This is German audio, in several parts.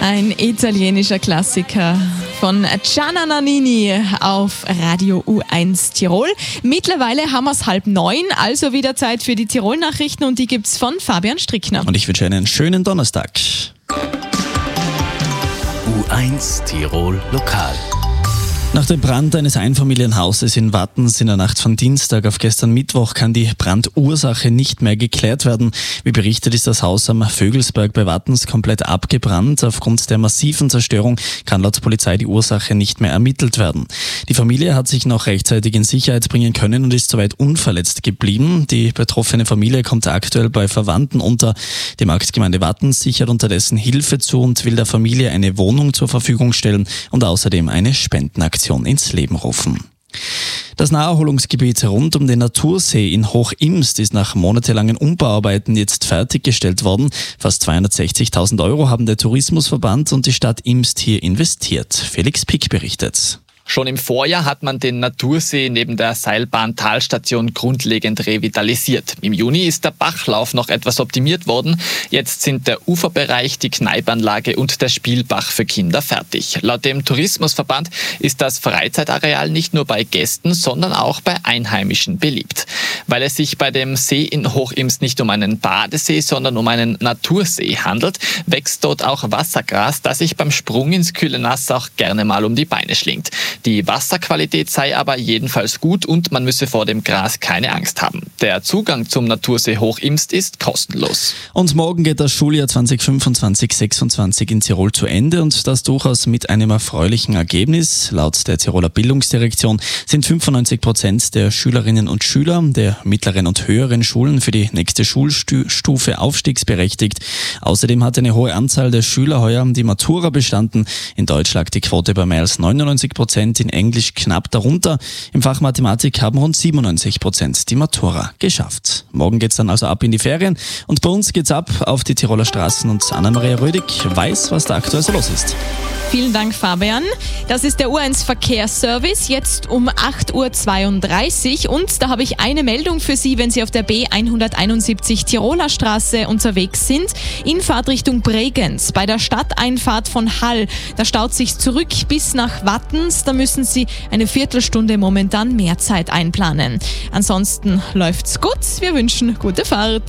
Ein italienischer Klassiker von Gianna Nannini auf Radio U1 Tirol. Mittlerweile haben wir es 8:30, also wieder Zeit für die Tirol-Nachrichten und die gibt's von Fabian Strickner. Und ich wünsche einen schönen Donnerstag. U1 Tirol Lokal. Nach dem Brand eines Einfamilienhauses in Wattens in der Nacht von Dienstag auf gestern Mittwoch kann die Brandursache nicht mehr geklärt werden. Wie berichtet, ist das Haus am Vögelsberg bei Wattens komplett abgebrannt. Aufgrund der massiven Zerstörung kann laut Polizei die Ursache nicht mehr ermittelt werden. Die Familie hat sich noch rechtzeitig in Sicherheit bringen können und ist soweit unverletzt geblieben. Die betroffene Familie kommt aktuell bei Verwandten unter. Die Marktgemeinde Wattens sichert unterdessen Hilfe zu und will der Familie eine Wohnung zur Verfügung stellen und außerdem eine Spendenaktion ins Leben rufen. Das Naherholungsgebiet rund um den Natursee in Hochimst ist nach monatelangen Umbauarbeiten jetzt fertiggestellt worden. Fast 260.000 € haben der Tourismusverband und die Stadt Imst hier investiert. Felix Pick berichtet. Schon im Vorjahr hat man den Natursee neben der Seilbahn-Talstation grundlegend revitalisiert. Im Juni ist der Bachlauf noch etwas optimiert worden. Jetzt sind der Uferbereich, die Kneipanlage und der Spielbach für Kinder fertig. Laut dem Tourismusverband ist das Freizeitareal nicht nur bei Gästen, sondern auch bei Einheimischen beliebt. Weil es sich bei dem See in Hochimst nicht um einen Badesee, sondern um einen Natursee handelt, wächst dort auch Wassergras, das sich beim Sprung ins kühle Nass auch gerne mal um die Beine schlingt. Die Wasserqualität sei aber jedenfalls gut und man müsse vor dem Gras keine Angst haben. Der Zugang zum Natursee Hochimst ist kostenlos. Und morgen geht das Schuljahr 2025/26 in Tirol zu Ende und das durchaus mit einem erfreulichen Ergebnis. Laut der Tiroler Bildungsdirektion sind 95% der Schülerinnen und Schüler der mittleren und höheren Schulen für die nächste Schulstufe aufstiegsberechtigt. Außerdem hat eine hohe Anzahl der Schüler heuer die Matura bestanden. In Deutsch lag die Quote bei mehr als 99%, in Englisch knapp darunter. Im Fach Mathematik haben rund 97% die Matura geschafft. Morgen geht's dann also ab in die Ferien und bei uns geht's ab auf die Tiroler Straßen und Anna-Maria Rödig weiß, was da aktuell so los ist. Vielen Dank, Fabian. Das ist der U1 Verkehrsservice, jetzt um 8:32 Uhr und da habe ich eine Meldung für Sie, wenn Sie auf der B171 Tiroler Straße unterwegs sind, in Fahrtrichtung Bregenz, bei der Stadteinfahrt von Hall. Da staut sich zurück bis nach Wattens, da müssen Sie eine Viertelstunde momentan mehr Zeit einplanen. Ansonsten läuft's gut, wir wünschen gute Fahrt.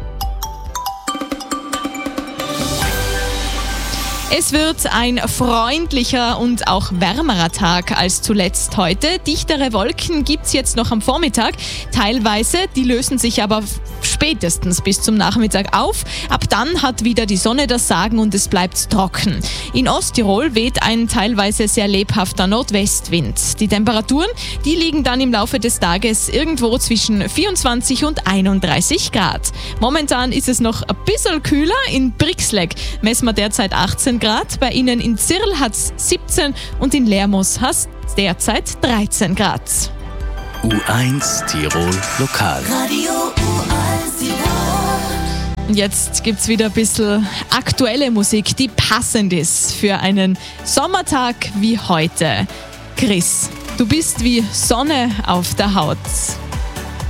Es wird ein freundlicher und auch wärmerer Tag als zuletzt heute. Dichtere Wolken gibt's jetzt noch am Vormittag. Teilweise, die lösen sich aber spätestens bis zum Nachmittag auf. Ab dann hat wieder die Sonne das Sagen und es bleibt trocken. In Osttirol weht ein teilweise sehr lebhafter Nordwestwind. Die Temperaturen, die liegen dann im Laufe des Tages irgendwo zwischen 24 und 31 Grad. Momentan ist es noch ein bisschen kühler. In Brixleck messen wir derzeit 18 Grad. Bei Ihnen in Zirl hat es 17 und in Lermoos hat es derzeit 13 Grad. U1 Tirol Lokal. Radio U1 Tirol. Jetzt gibt's wieder ein bisschen aktuelle Musik, die passend ist für einen Sommertag wie heute. Chris, du bist wie Sonne auf der Haut.